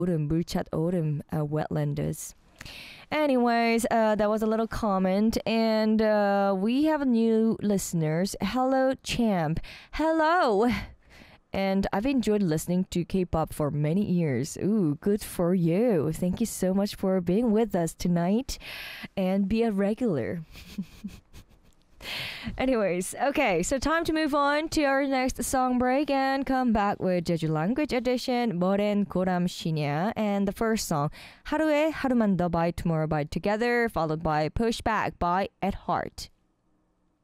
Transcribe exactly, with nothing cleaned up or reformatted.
Autumn, 물찬 autumn uh, wetlanders. Anyways, uh, that was a little comment, and uh, we have new listeners. Hello, champ. Hello. And I've enjoyed listening to K-pop for many years. Ooh, good for you. Thank you so much for being with us tonight, and be a regular. Anyways, okay, so time to move on to our next song break and come back with Jeju language edition, Moren Goram Shinya, and the first song, 하루에 하루만 더 by Tomorrow by Together, followed by Pushback by At Heart.